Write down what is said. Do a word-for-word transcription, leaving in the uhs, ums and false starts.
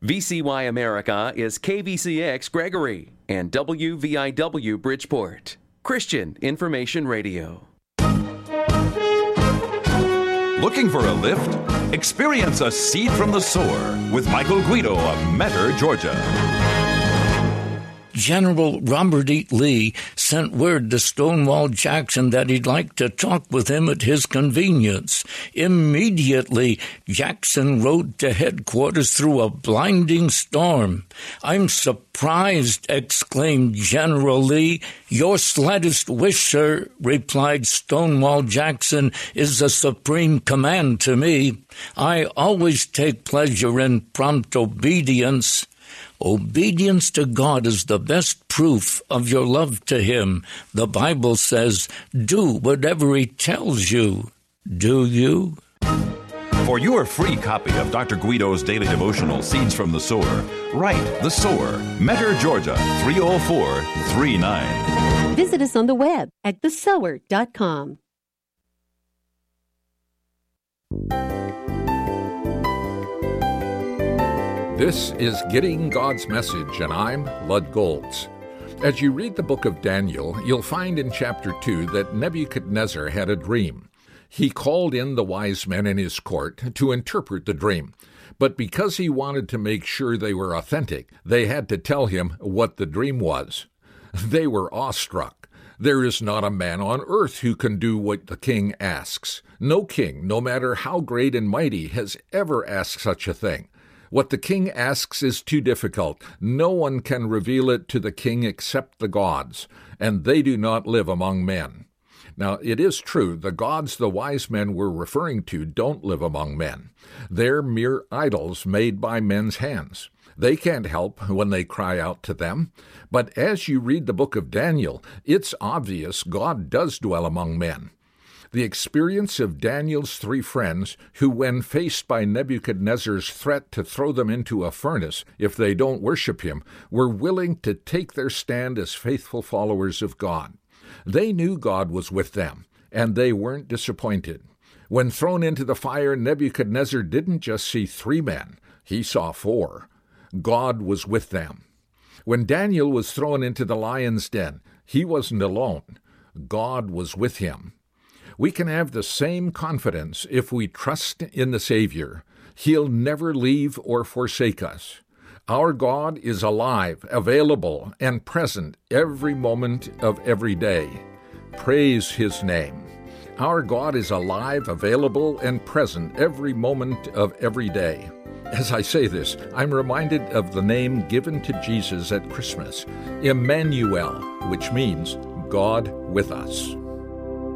V C Y America is K V C X Gregory and W V I W Bridgeport. Christian Information Radio. Looking for a lift? Experience a seed from the sower with Michael Guido of Metter, Georgia. General Robert E. Lee sent word to Stonewall Jackson that he'd like to talk with him at his convenience. Immediately, Jackson rode to headquarters through a blinding storm. "I'm surprised," exclaimed General Lee. "Your slightest wish, sir," replied Stonewall Jackson, "is a supreme command to me. I always take pleasure in prompt obedience." Obedience to God is the best proof of your love to Him. The Bible says, do whatever He tells you. Do you? For your free copy of Doctor Guido's daily devotional, Seeds from the Sower, write The Sower, Metter, Georgia, three oh four three nine. Visit us on the web at the sower dot com. This is Getting God's Message, and I'm Lud Golds. As you read the book of Daniel, you'll find in chapter two that Nebuchadnezzar had a dream. He called in the wise men in his court to interpret the dream. But because he wanted to make sure they were authentic, they had to tell him what the dream was. They were awestruck. There is not a man on earth who can do what the king asks. No king, no matter how great and mighty, has ever asked such a thing. What the king asks is too difficult. No one can reveal it to the king except the gods, and they do not live among men. Now, it is true, the gods the wise men were referring to don't live among men. They're mere idols made by men's hands. They can't help when they cry out to them. But as you read the book of Daniel, it's obvious God does dwell among men. The experience of Daniel's three friends, who when faced by Nebuchadnezzar's threat to throw them into a furnace if they don't worship him, were willing to take their stand as faithful followers of God. They knew God was with them, and they weren't disappointed. When thrown into the fire, Nebuchadnezzar didn't just see three men, he saw four. God was with them. When Daniel was thrown into the lion's den, he wasn't alone. God was with him. We can have the same confidence if we trust in the Savior. He'll never leave or forsake us. Our God is alive, available, and present every moment of every day. Praise His name. Our God is alive, available, and present every moment of every day. As I say this, I'm reminded of the name given to Jesus at Christmas, Emmanuel, which means God with us.